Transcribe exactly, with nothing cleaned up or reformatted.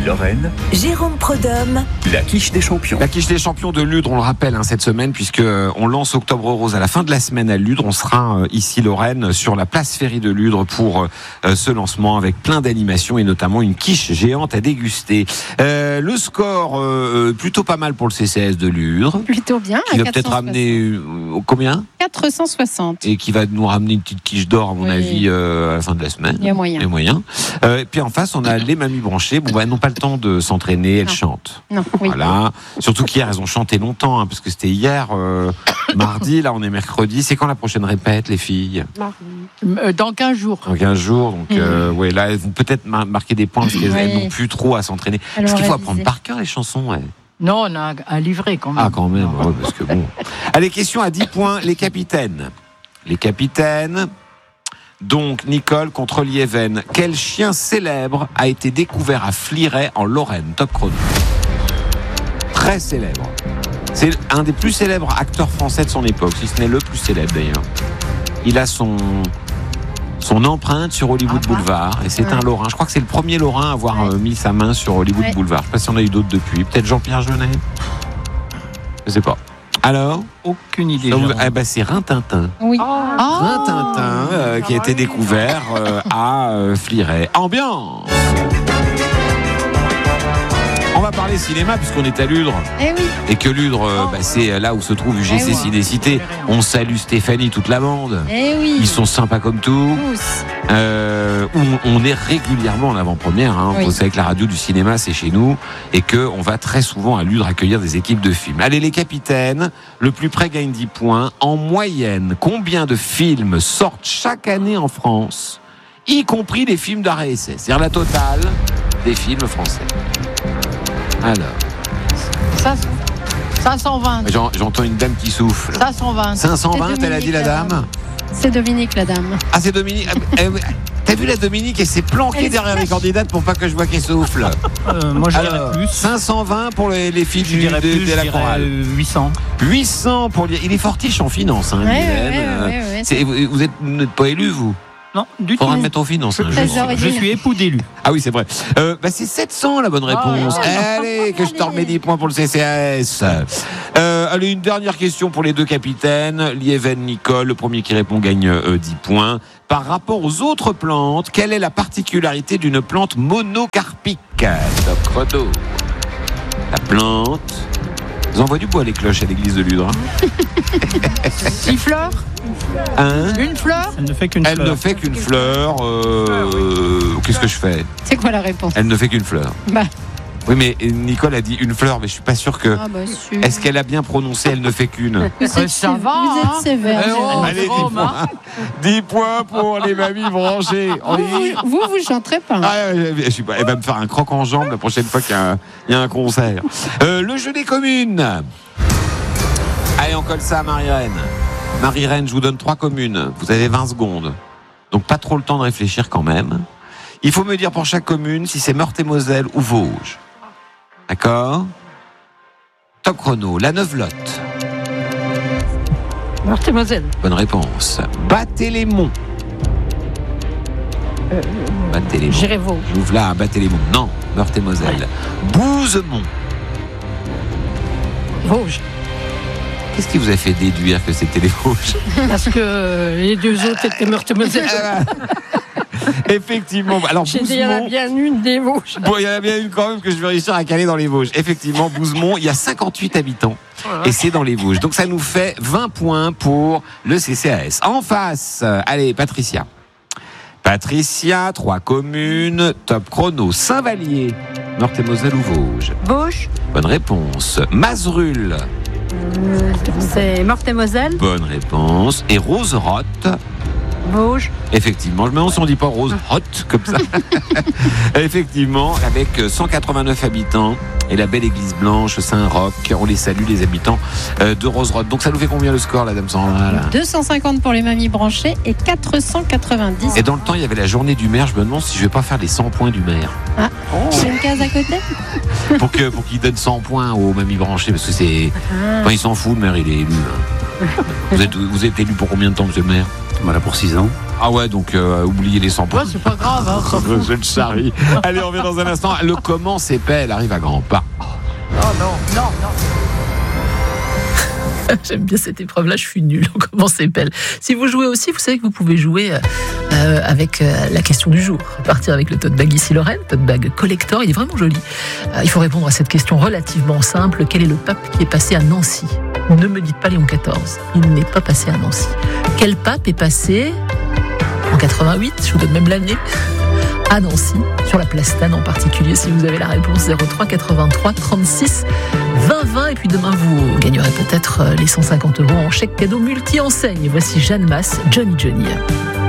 Lorraine, Jérôme Prodhomme, la quiche des champions. La quiche des champions de Ludre, on le rappelle hein, cette semaine, puisque on lance Octobre Rose à la fin de la semaine à Ludre. On sera euh, ici Lorraine sur la place Ferry de Ludre pour euh, ce lancement avec plein d'animations et notamment une quiche géante à déguster. Euh, le score euh, plutôt pas mal pour le C C S de Ludre. Plutôt bien. Qui va peut-être ramener euh, combien quatre cent soixante. Et qui va nous ramener une petite quiche d'or à mon oui. avis euh, à la fin de la semaine. Il y a moyen. Il y a moyen. Euh, et puis en face on a les mamies branchées. Bon, bah, elles n'ont pas le temps de s'entraîner, elles non. chantent. Non, oui. Voilà. Surtout qu'hier elles ont chanté longtemps, hein, parce que c'était hier, euh, mardi. Là on est mercredi. C'est quand la prochaine répète, les filles? Dans quinze jours. Dans quinze jours. Donc mmh. euh, ouais, là elles vont peut-être mar- marquer des points parce qu'elles oui. n'ont plus trop à s'entraîner. Elles Parce qu'il faut révisé. apprendre par cœur les chansons. Ouais. Non, on a un livret quand même. Ah quand même. Ouais, parce que bon. Allez, question à dix points. Les capitaines. Les capitaines. Donc, Nicole contre Lieven. Quel chien célèbre a été découvert à Fliret en Lorraine? Top chrono. Très célèbre. C'est un des plus célèbres acteurs français de son époque, si ce n'est le plus célèbre d'ailleurs. Il a son, son empreinte sur Hollywood Ah, bah. Boulevard et c'est Ouais. un Lorrain. Je crois que c'est le premier Lorrain à avoir Ouais. euh, mis sa main sur Hollywood Ouais. Boulevard. Je ne sais pas si on a eu d'autres depuis. Peut-être Jean-Pierre Jeunet? Je ne sais pas. Alors Aucune idée. Ça vous- Jérôme. eh ben, c'est Rintintin. Oui. Ah. Rintintin euh, qui a été découvert euh, à euh, Fliret. Ambiance. On va parler cinéma puisqu'on est à Ludre Eh oui. et que Ludre, euh, bah, c'est là où se trouve U G C Eh oui. Ciné-Cité. On salue Stéphanie, toute la bande. Eh oui. Ils sont sympas comme tout. Tous. Euh, on, on est régulièrement en avant-première. Hein. Oui. Vous savez que la radio du cinéma, c'est chez nous et qu'on va très souvent à Ludre accueillir des équipes de films. Allez, les capitaines, le plus près gagne dix points. En moyenne, combien de films sortent chaque année en France, y compris des films d'arrêt essai? C'est-à-dire la totale des films français. Alors, cinq cent vingt. j'en- j'entends une dame qui souffle. cinq cent vingt. cinq cent vingt, C'est elle a dit la Dominique, dame. C'est Dominique, la dame. Ah, c'est Dominique. Ah, eh, T'as vu la Dominique? Elle s'est planquée Elle derrière se les candidates pour pas que je vois qu'elle souffle. Euh, moi, je Alors, dirais plus. cinq cent vingt pour les, les filles Je du, dirais de, plus, de je la dirais chorale. euh, huit cents. huit cents pour les... Il est fortiche en finance, hein, Ouais, ouais, Mylène. ouais, Euh, ouais, ouais. c'est- vous vous êtes, vous n'êtes pas élu, vous? Non, du tout. Faudra le mettre en finance. hein, je- Trésorier. Je suis époux d'élu. Ah oui, c'est vrai. Euh, bah, c'est sept cents la bonne réponse. Ah, allez, que je te remets dix points pour le C C A S. Euh, allez, une dernière question pour les deux capitaines. Lieven, Nicole, le premier qui répond gagne euh, dix points. Par rapport aux autres plantes, quelle est la particularité d'une plante monocarpique? Top chrono. La plante... Vous envoyez du bois les cloches à l'église de Ludre. Hein, Six fleurs. Hein Une fleur. Elle ne fait qu'une Elle fleur. ne fait qu'une fleur. euh, Qu'est-ce que je fais? C'est quoi la réponse? Elle ne fait qu'une fleur. Bah. Oui, mais Nicole a dit une fleur, mais je suis pas sûr que. Ah bah, si. Est-ce qu'elle a bien prononcé? Elle ne fait qu'une. Vous êtes, ça sévère, va, vous hein. êtes sévère, Eh oh. Jérôme. Allez, dix Jérôme, points. dix points pour les mamies branchées. On Vous, y- vous, vous, vous chanterez pas. Ah, ouais, je suis pas- elle va me faire un croc en jambe la prochaine fois qu'il y a un, il y a un concert. Euh, le jeu des communes. Allez, on colle ça à Marie-Reine. Marie-Reine, je vous donne trois communes. Vous avez vingt secondes. Donc pas trop le temps de réfléchir quand même. Il faut me dire pour chaque commune si c'est Meurthe-et-Moselle ou Vosges. D'accord? Top chrono. La Neuvelotte. Meurthe-et-Moselle. Bonne réponse. Battez-les-Monts. Euh, Battez-les-Monts. J'irai Vosges. J'ouvre là, Battez-les-Monts. Non, Meurthe-et-Moselle. Bouzemont. Vosges. Qu'est-ce qui vous a fait déduire que c'était les Vosges? Parce que euh, les deux autres étaient Meurthe-et-Moselle. Effectivement. Alors, J'ai dit, il y en a Bouzemont. bien une des Vosges. Bon, il y en a bien une quand même que je vais réussir à caler dans les Vosges. Effectivement, Bouzemont, il y a cinquante-huit habitants. Et c'est dans les Vosges. Donc ça nous fait vingt points pour le C C A S. En face, euh, allez, Patricia. Patricia, trois communes, top chrono. Saint-Vallier, Meurthe-et-Moselle ou Vosges? Vosges, Bonne réponse. Mazerulles, c'est Meurthe-et-Moselle. bonne réponse. Et Rozerotte, Vosges, effectivement, je me demande si on dit pas Rozerotte comme ça. Effectivement, avec cent quatre-vingt-neuf habitants et la belle église blanche Saint-Roch. On les salue, les habitants euh, de Rozerotte. Donc ça nous fait combien le score, la dame Sandra là deux cent cinquante pour les mamies branchées et quatre cent quatre-vingt-dix. Et dans le temps, il y avait la journée du maire. Je me demande si je vais pas faire les cent points du maire. Ah, j'ai une case à côté. Pour que pour qu'il donne cent points aux mamies branchées. Parce que c'est. Ah. Enfin, il s'en fout, le maire, il est élu. hein. Vous êtes, vous êtes élu pour combien de temps, monsieur le maire? Voilà pour six ans. Ah ouais, donc euh, oubliez les cent pour cent. Ouais, c'est pas grave. Hein, on s'en fout. Je le charrie. Allez, on revient dans un instant. Le comment s'épelle, elle arrive à grands pas. Oh non, non, non. J'aime bien cette épreuve-là, je suis nulle. Comment s'épelle. Si vous jouez aussi, vous savez que vous pouvez jouer euh, avec euh, la question du jour. Partir avec le tote bag ici Lorraine, tote bag collector, il est vraiment joli. Euh, il faut répondre à cette question relativement simple. Quel est le pape qui est passé à Nancy ? Ne me dites pas Léon quatorze, il n'est pas passé à Nancy. Quel pape est passé en quatre-vingt-huit, je vous donne même l'année, à Nancy, sur la place Tannes en particulier, si vous avez la réponse. Zéro trois quatre-vingt-trois trente-six vingt vingt. Et puis demain, vous gagnerez peut-être les cent cinquante euros en chèque cadeau multi-enseigne. Voici Jeanne Masse, Johnny Johnny.